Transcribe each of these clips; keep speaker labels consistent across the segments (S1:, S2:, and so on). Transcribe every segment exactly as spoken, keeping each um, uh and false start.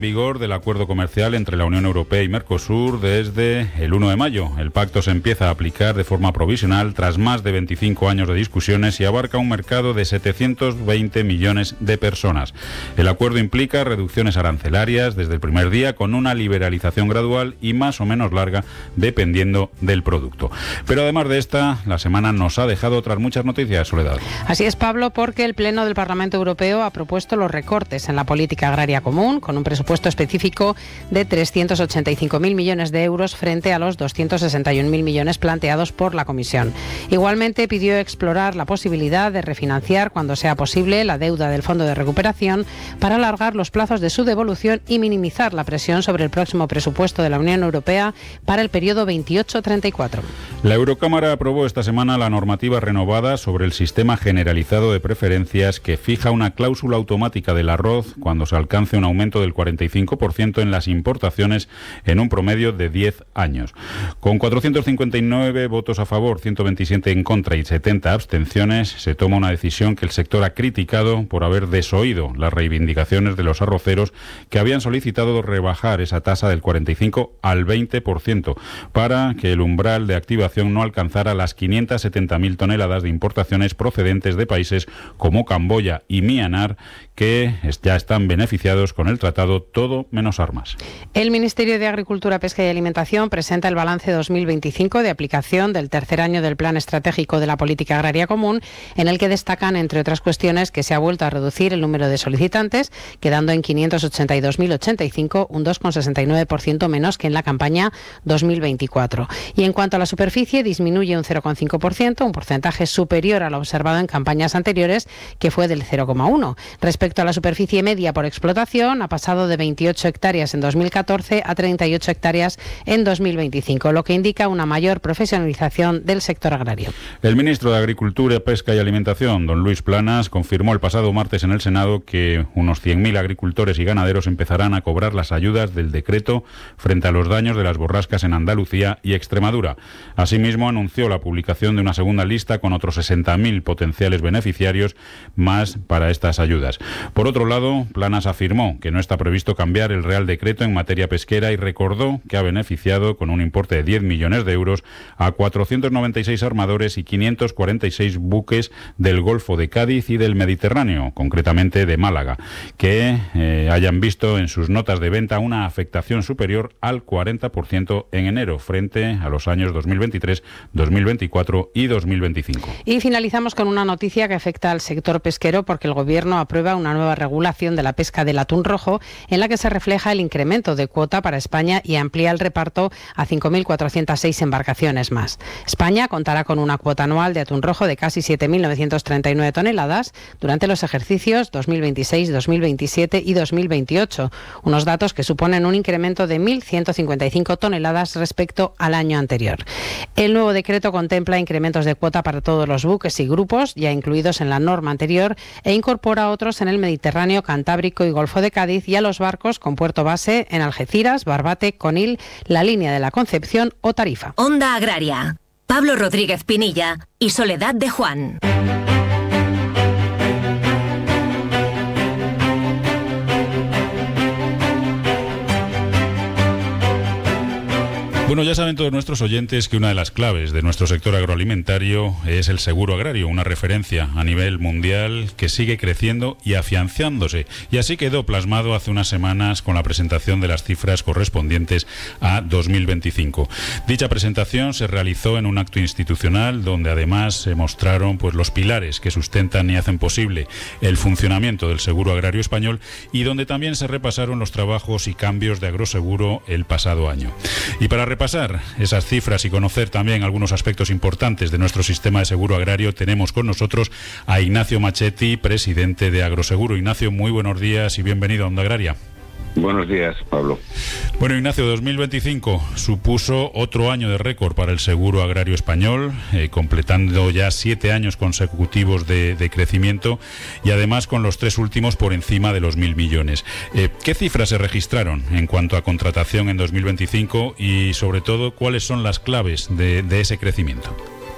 S1: Vigor del acuerdo comercial entre la Unión Europea y Mercosur desde el uno de mayo. El pacto se empieza a aplicar de forma provisional tras más de veinticinco años de discusiones y abarca un mercado de setecientos veinte millones de personas. El acuerdo implica reducciones arancelarias desde el primer día con una liberalización gradual y más o menos larga dependiendo del producto. Pero además de esta, la semana nos ha dejado otras muchas noticias, Soledad.
S2: Así es, Pablo, porque el Pleno del Parlamento Europeo ha propuesto los recortes en la política agraria común con un presupuesto específico de trescientos ochenta y cinco mil millones de euros frente a los doscientos sesenta y un mil millones planteados por la Comisión. Igualmente pidió explorar la posibilidad de refinanciar cuando sea posible la deuda del Fondo de Recuperación para alargar los plazos de su devolución y minimizar la presión sobre el próximo presupuesto de la Unión Europea para el periodo veintiocho treinta y cuatro.
S1: La Eurocámara aprobó esta semana la normativa renovada sobre el sistema generalizado de preferencias que fija una cláusula automática del arroz cuando se alcance un aumento del cuarenta y cinco por ciento en las importaciones en un promedio de diez años. Con cuatrocientos cincuenta y nueve votos a favor, ciento veintisiete en contra y setenta abstenciones, se toma una decisión que el sector ha criticado por haber desoído las reivindicaciones de los arroceros que habían solicitado rebajar esa tasa del cuarenta y cinco al veinte por ciento para que el umbral de activación no alcanzara las quinientas setenta mil toneladas de importaciones procedentes de países como Camboya y Myanmar, que ya están beneficiados con el tratado Todo menos armas.
S2: El Ministerio de Agricultura, Pesca y Alimentación presenta el balance dos mil veinticinco de aplicación del tercer año del Plan Estratégico de la Política Agraria Común, en el que destacan, entre otras cuestiones, que se ha vuelto a reducir el número de solicitantes, quedando en quinientos ochenta y dos mil ochenta y cinco, un dos coma sesenta y nueve por ciento menos que en la campaña dos mil veinticuatro. Y en cuanto a la superficie, disminuye un cero coma cinco por ciento, un porcentaje superior al observado en campañas anteriores, que fue del cero coma uno. Respecto a la superficie media por explotación, ha pasado de veintiocho hectáreas en dos mil catorce a treinta y ocho hectáreas en dos mil veinticinco, lo que indica una mayor profesionalización del sector agrario.
S1: El ministro de Agricultura, Pesca y Alimentación, don Luis Planas, confirmó el pasado martes en el Senado que unos cien mil agricultores y ganaderos empezarán a cobrar las ayudas del decreto frente a los daños de las borrascas en Andalucía y Extremadura. Asimismo, anunció la publicación de una segunda lista con otros sesenta mil potenciales beneficiarios más para estas ayudas. Por otro lado, Planas afirmó que no está previsto cambiar el Real Decreto en materia pesquera y recordó que ha beneficiado con un importe de diez millones de euros a cuatrocientos noventa y seis armadores y quinientos cuarenta y seis buques del Golfo de Cádiz y del Mediterráneo, concretamente de Málaga, que eh, hayan visto en sus notas de venta una afectación superior al cuarenta por ciento en enero frente a los años dos mil veintitrés, dos mil veinticuatro y dos mil veinticinco.
S2: Y finalizamos con una noticia que afecta al sector pesquero porque el Gobierno aprueba una nueva regulación de la pesca del atún rojo en la que se refleja el incremento de cuota para España y amplía el reparto a cinco mil cuatrocientas seis embarcaciones más. España contará con una cuota anual de atún rojo de casi siete mil novecientas treinta y nueve toneladas durante los ejercicios dos mil veintiséis, dos mil veintisiete y dos mil veintiocho, unos datos que suponen un incremento de mil ciento cincuenta y cinco toneladas respecto al año anterior. El nuevo decreto contempla incrementos de cuota para todos los buques y grupos ya incluidos en la norma anterior e incorpora otros en el Mediterráneo, Cantábrico y Golfo de Cádiz y a los barcos con puerto base en Algeciras, Barbate, Conil, la Línea de la Concepción o Tarifa.
S3: Onda Agraria. Pablo Rodríguez Pinilla y Soledad de Juan.
S1: Bueno, ya saben todos nuestros oyentes que una de las claves de nuestro sector agroalimentario es el seguro agrario, una referencia a nivel mundial que sigue creciendo y afianzándose. Y así quedó plasmado hace unas semanas con la presentación de las cifras correspondientes a dos mil veinticinco. Dicha presentación se realizó en un acto institucional donde además se mostraron pues, los pilares que sustentan y hacen posible el funcionamiento del seguro agrario español y donde también se repasaron los trabajos y cambios de agroseguro el pasado año. Y para pasar esas cifras y conocer también algunos aspectos importantes de nuestro sistema de seguro agrario, tenemos con nosotros a Ignacio Machetti, presidente de Agroseguro. Ignacio, muy buenos días y bienvenido a Onda Agraria.
S4: Buenos días, Pablo.
S1: Bueno, Ignacio, dos mil veinticinco supuso otro año de récord para el seguro agrario español, eh, completando ya siete años consecutivos de, de crecimiento y además con los tres últimos por encima de los mil millones. Eh, ¿Qué cifras se registraron en cuanto a contratación en dos mil veinticinco y, sobre todo, cuáles son las claves de, de ese crecimiento?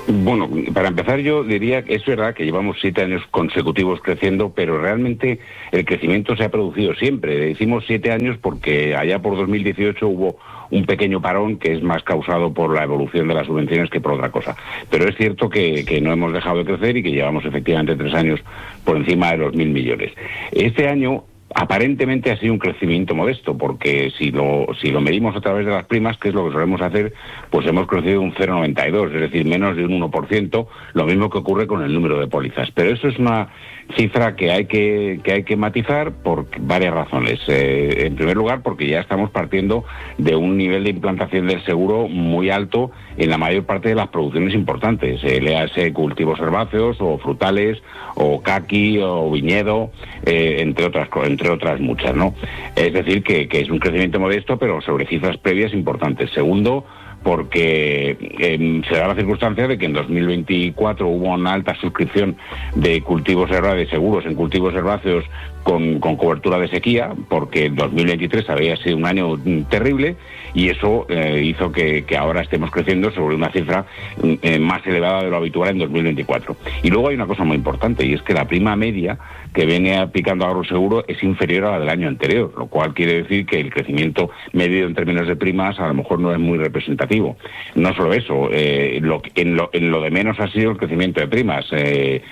S4: Bueno, para empezar yo diría que es verdad que llevamos siete años consecutivos creciendo, pero realmente el crecimiento se ha producido siempre. Decimos siete años porque allá por dos mil dieciocho hubo un pequeño parón que es más causado por la evolución de las subvenciones que por otra cosa. Pero es cierto que, que no hemos dejado de crecer y que llevamos efectivamente tres años por encima de los mil millones. Este año aparentemente ha sido un crecimiento modesto, porque si lo si lo medimos a través de las primas, que es lo que solemos hacer, pues hemos crecido un cero coma noventa y dos, es decir, menos de un uno por ciento, lo mismo que ocurre con el número de pólizas. Pero eso es una cifra que hay que que hay que matizar por varias razones. Eh, en primer lugar, porque ya estamos partiendo de un nivel de implantación del seguro muy alto en la mayor parte de las producciones importantes, eh, léase cultivos herbáceos o frutales o caqui o viñedo, eh, entre otras entre otras muchas, ¿no? Es decir, que, que es un crecimiento modesto, pero sobre cifras previas importantes. Segundo, porque eh, se da la circunstancia de que en dos mil veinticuatro hubo una alta suscripción de cultivos herbáceos, de seguros en cultivos herbáceos con, con cobertura de sequía, porque en dos mil veintitrés había sido un año terrible y eso eh, hizo que, que ahora estemos creciendo sobre una cifra eh, más elevada de lo habitual en dos mil veinticuatro. Y luego hay una cosa muy importante, y es que la prima media que viene aplicando Agroseguro es inferior a la del año anterior, lo cual quiere decir que el crecimiento medido en términos de primas a lo mejor no es muy representativo. No solo eso, eh, lo, en, lo, en lo de menos ha sido el crecimiento de primas. Eh,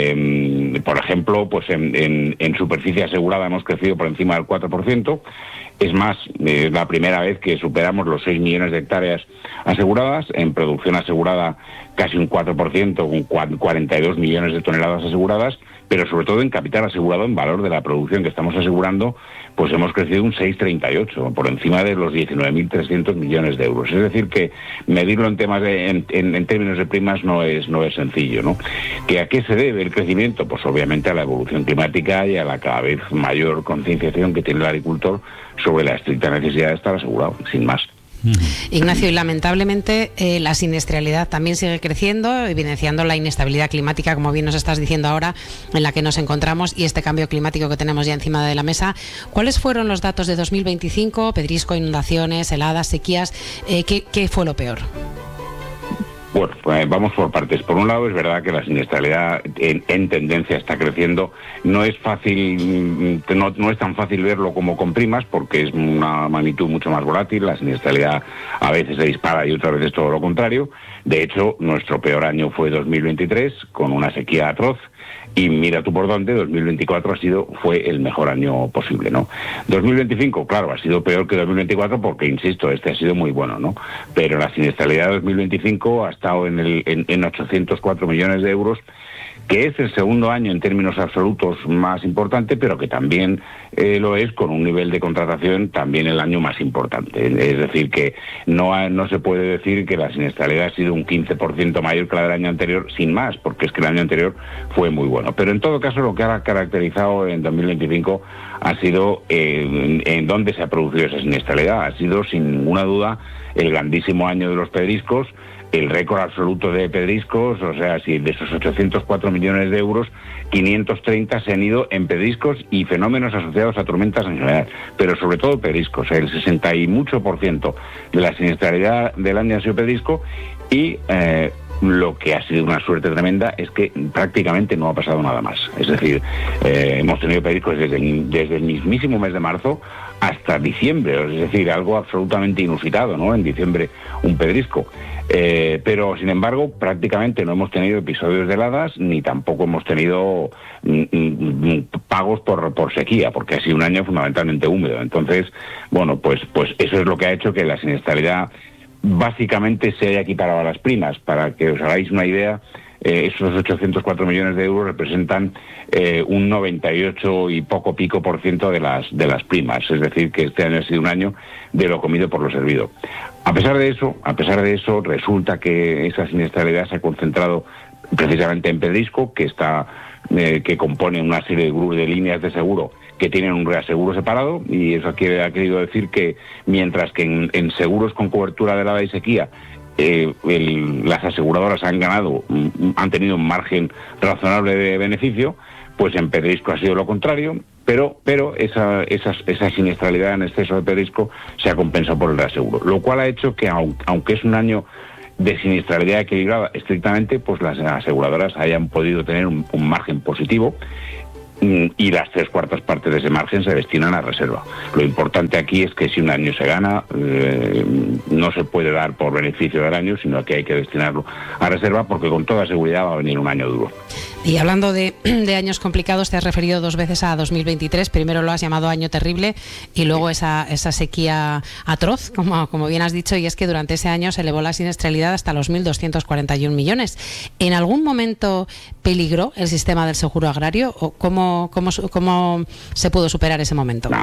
S4: eh, por ejemplo, pues en, en, en superficie asegurada hemos crecido por encima del cuatro por ciento. Es más, es la primera vez que superamos los seis millones de hectáreas aseguradas. En producción asegurada casi un cuatro por ciento, con cuarenta y dos millones de toneladas aseguradas, pero sobre todo en capital asegurado, en valor de la producción que estamos asegurando, pues hemos crecido un seis coma treinta y ocho, por encima de los diecinueve mil trescientos millones de euros. Es decir, que medirlo en temas de, en, en, en términos de primas no es, no es sencillo, ¿no? ¿Que a qué se debe el crecimiento? Pues obviamente a la evolución climática y a la cada vez mayor concienciación que tiene el agricultor sobre la estricta necesidad de estar asegurado, sin más.
S2: Ignacio, y lamentablemente eh, la siniestralidad también sigue creciendo, evidenciando la inestabilidad climática, como bien nos estás diciendo ahora, en la que nos encontramos, y este cambio climático que tenemos ya encima de la mesa. ¿Cuáles fueron los datos de dos mil veinticinco? Pedrisco, inundaciones, heladas, sequías. Eh, ¿qué, ¿Qué fue lo peor?
S4: Bueno, pues vamos por partes. Por un lado, es verdad que la siniestralidad en, en tendencia está creciendo. No es fácil, no, no es tan fácil verlo como con primas, porque es una magnitud mucho más volátil. La siniestralidad a veces se dispara y otras veces todo lo contrario. De hecho, nuestro peor año fue dos mil veintitrés, con una sequía atroz. Y mira tú por dónde, dos mil veinticuatro ha sido, fue el mejor año posible, ¿no? dos mil veinticinco, claro, ha sido peor que dos mil veinticuatro porque, insisto, este ha sido muy bueno, ¿no? Pero la siniestralidad de dos mil veinticinco ha estado en, el, en, en ochocientos cuatro millones de euros, que es el segundo año en términos absolutos más importante, pero que también eh, lo es con un nivel de contratación también el año más importante. Es decir, que no, ha, no se puede decir que la siniestralidad ha sido un quince por ciento mayor que la del año anterior, sin más, porque es que el año anterior fue muy bueno. Pero en todo caso, lo que ha caracterizado en dos mil veinticinco ha sido eh, en, en dónde se ha producido esa siniestralidad. Ha sido, sin ninguna duda, el grandísimo año de los pedriscos, el récord absoluto de pedriscos, o sea, si de esos ochocientos cuatro millones de euros, quinientos treinta se han ido en pedriscos y fenómenos asociados a tormentas en general, pero sobre todo pedriscos. El sesenta y mucho por ciento de la siniestralidad del año ha sido pedrisco y eh, lo que ha sido una suerte tremenda es que prácticamente no ha pasado nada más. Es decir, eh, hemos tenido pedriscos desde, desde el mismísimo mes de marzo hasta diciembre, es decir, algo absolutamente inusitado, ¿no? En diciembre un pedrisco. Eh, pero, sin embargo, prácticamente no hemos tenido episodios de heladas ni tampoco hemos tenido mm, mm, pagos por, por sequía, porque ha sido un año fundamentalmente húmedo. Entonces, bueno, pues, pues eso es lo que ha hecho que la siniestralidad básicamente se haya equiparado a las primas. Para que os hagáis una idea, eh, esos ochocientos cuatro millones de euros representan eh, un noventa y ocho y poco pico por ciento de las, de las primas. Es decir, que este año ha sido un año de lo comido por lo servido. A pesar de eso, a pesar de eso, resulta que esa siniestralidad se ha concentrado precisamente en pedrisco, que está, eh, que compone una serie de, grupos de líneas de seguro que tienen un reaseguro separado, y eso quiere, ha querido decir que mientras que en, en seguros con cobertura de helada y sequía eh, el, las aseguradoras han ganado, han tenido un margen razonable de beneficio, pues en pedrisco ha sido lo contrario. Pero, pero esa, esa, esa siniestralidad en exceso de pedrisco se ha compensado por el reaseguro, lo cual ha hecho que, aunque es un año de siniestralidad equilibrada estrictamente, pues las aseguradoras hayan podido tener un, un margen positivo, y las tres cuartas partes de ese margen se destinan a reserva. Lo importante aquí es que si un año se gana, eh, no se puede dar por beneficio del año, sino que hay que destinarlo a reserva, porque con toda seguridad va a venir un año duro.
S2: Y hablando de, de años complicados, te has referido dos veces a dos mil veintitrés. Primero lo has llamado año terrible y luego esa, esa sequía atroz, como, como bien has dicho, y es que durante ese año se elevó la siniestralidad hasta los mil doscientos cuarenta y un millones. ¿En algún momento peligró el sistema del seguro agrario o cómo, cómo, cómo se pudo superar ese momento?
S4: No,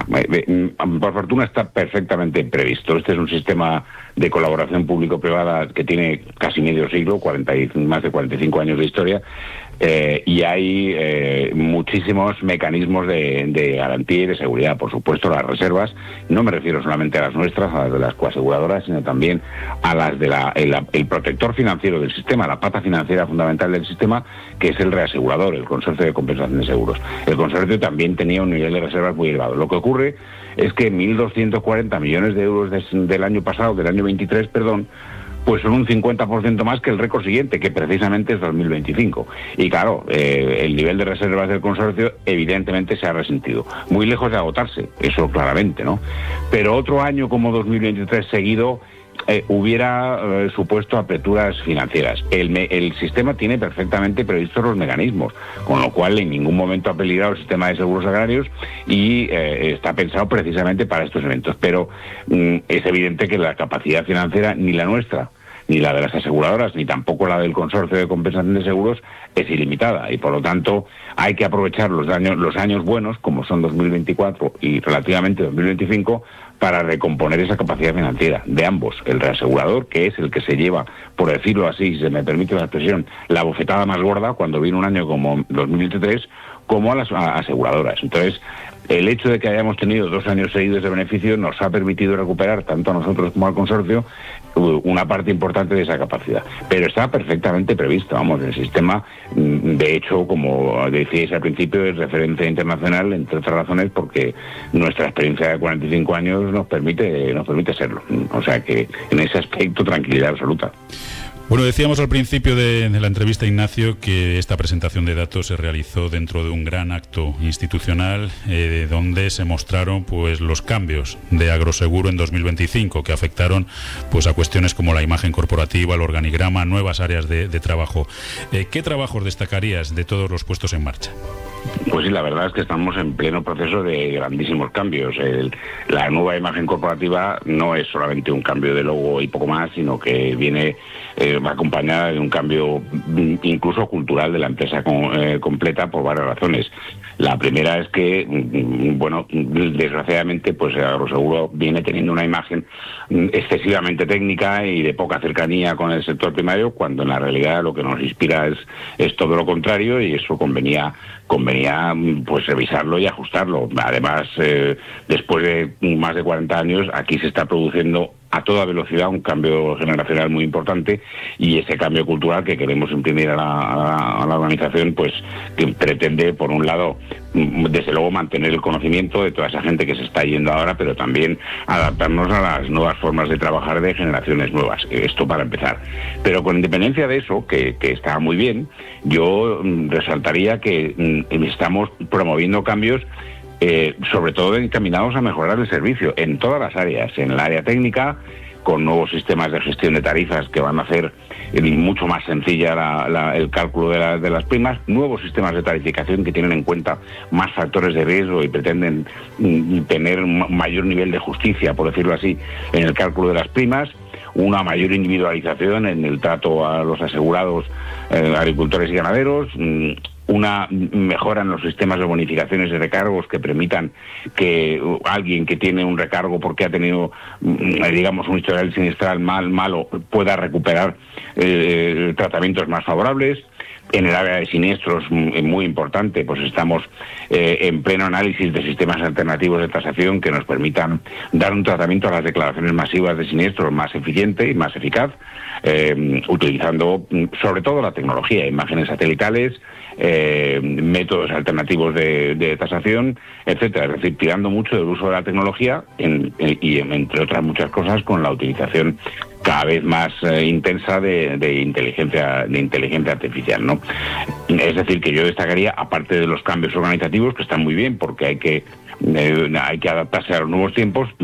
S4: por fortuna está perfectamente previsto. Este es un sistema de colaboración público-privada que tiene casi medio siglo, cuarenta y, más de cuarenta y cinco años de historia. Eh, y hay eh, muchísimos mecanismos de, de garantía y de seguridad. Por supuesto, las reservas, no me refiero solamente a las nuestras, a las de las coaseguradoras, sino también a las de la, el, el protector financiero del sistema, la pata financiera fundamental del sistema, que es el reasegurador, el Consorcio de Compensación de Seguros. El consorcio también tenía un nivel de reservas muy elevado. Lo que ocurre es que mil doscientos cuarenta millones de euros de, del año pasado, del año veintitrés, perdón, pues son un cincuenta por ciento más que el récord siguiente, que precisamente es dos mil veinticinco. Y claro, eh, el nivel de reservas del consorcio evidentemente se ha resentido. Muy lejos de agotarse, eso claramente, ¿no? Pero otro año como dos mil veintitrés seguido eh, hubiera eh, supuesto aperturas financieras. El, me, el sistema tiene perfectamente previstos los mecanismos, con lo cual en ningún momento ha peligrado el sistema de seguros agrarios y eh, está pensado precisamente para estos eventos. Pero mm, es evidente que la capacidad financiera, ni la nuestra, ni la de las aseguradoras, ni tampoco la del Consorcio de Compensación de Seguros, es ilimitada, y por lo tanto hay que aprovechar los años, los años buenos, como son dos mil veinticuatro y relativamente dos mil veinticinco, para recomponer esa capacidad financiera de ambos, el reasegurador, que es el que se lleva, por decirlo así, si se me permite la expresión, la bofetada más gorda cuando viene un año como dos mil veintitrés, como a las aseguradoras. Entonces, el hecho de que hayamos tenido dos años seguidos de beneficio nos ha permitido recuperar, tanto a nosotros como al consorcio, una parte importante de esa capacidad. Pero está perfectamente previsto, vamos, el sistema, de hecho, como decíais al principio, es referencia internacional, entre otras razones, porque nuestra experiencia de cuarenta y cinco años nos permite, nos permite serlo. O sea que, en ese aspecto, tranquilidad absoluta.
S1: Bueno, decíamos al principio de, de la entrevista, Ignacio, que esta presentación de datos se realizó dentro de un gran acto institucional eh, donde se mostraron pues los cambios de Agroseguro en dos mil veinticinco que afectaron pues a cuestiones como la imagen corporativa, el organigrama, nuevas áreas de, de trabajo. Eh, ¿Qué trabajos destacarías de todos los puestos en marcha?
S4: Pues sí, la verdad es que estamos en pleno proceso de grandísimos cambios. El, la nueva imagen corporativa no es solamente un cambio de logo y poco más, sino que viene eh, acompañada de un cambio incluso cultural de la empresa con, eh, completa, por varias razones. La primera es que, bueno, desgraciadamente, pues Agroseguro viene teniendo una imagen excesivamente técnica y de poca cercanía con el sector primario, cuando en la realidad lo que nos inspira es, es todo lo contrario, y eso convenía convenía pues revisarlo y ajustarlo. Además, eh, después de más de cuarenta años, aquí se está produciendo a toda velocidad un cambio generacional muy importante, y ese cambio cultural que queremos imprimir a la, a la, a la organización, pues que pretende, por un lado, desde luego mantener el conocimiento de toda esa gente que se está yendo ahora, pero también adaptarnos a las nuevas formas de trabajar de generaciones nuevas. Esto para empezar. Pero con independencia de eso, que, que está muy bien, yo resaltaría que estamos promoviendo cambios Eh, sobre todo encaminados a mejorar el servicio en todas las áreas, en el área técnica, con nuevos sistemas de gestión de tarifas que van a hacer mucho más sencilla la, la, el cálculo de, la, de las primas, nuevos sistemas de tarificación que tienen en cuenta más factores de riesgo y pretenden mm, tener un mayor nivel de justicia, por decirlo así, en el cálculo de las primas, una mayor individualización en el trato a los asegurados, eh, agricultores y ganaderos, mm, una mejora en los sistemas de bonificaciones de recargos que permitan que alguien que tiene un recargo porque ha tenido, digamos, un historial sinistral mal, malo, pueda recuperar eh, tratamientos más favorables. En el área de siniestros, muy importante, pues estamos eh, en pleno análisis de sistemas alternativos de tasación que nos permitan dar un tratamiento a las declaraciones masivas de siniestros más eficiente y más eficaz, eh, utilizando sobre todo la tecnología, imágenes satelitales, eh, métodos alternativos de, de tasación, etcétera. Es decir, tirando mucho del uso de la tecnología en, en, y, entre otras muchas cosas, con la utilización cada vez más eh, intensa de, de inteligencia de inteligencia artificial, ¿no? Es decir, que yo destacaría, aparte de los cambios organizativos, que están muy bien porque hay que eh, hay que adaptarse a los nuevos tiempos,